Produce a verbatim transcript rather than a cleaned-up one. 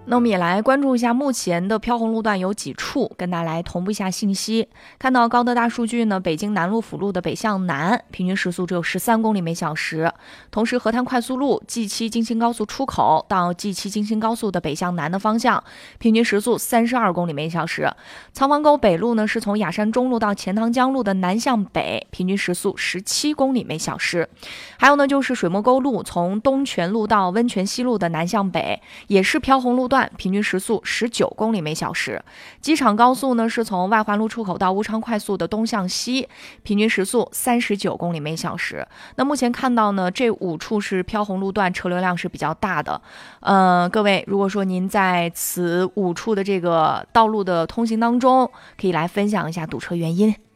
那我们也来关注一下目前的飘红路段有几处，跟大家来同步一下信息。看到高德大数据呢，北京南路辅路的北向南平均时速只有十三公里每小时，同时河滩快速路 G 七 京新高速出口到 G 七 京新高速的北向南的方向，平均时速三十二公里每小时。仓房沟北路呢，是从雅山中路到钱塘江路的南向北，平均时速十七公里每小时。还有呢，就是水墨沟路从东泉路到温泉西路的南向北，也是飘红路段，平均时速十九公里每小时。机场高速呢，是从外环路出口到武昌快速的东向西，平均时速三十九公里每小时。那目前看到呢，这五处是飘红路段，车流量是比较大的。呃，各位，如果说您在此五处的这个道路的通行当中，可以来分享一下堵车原因。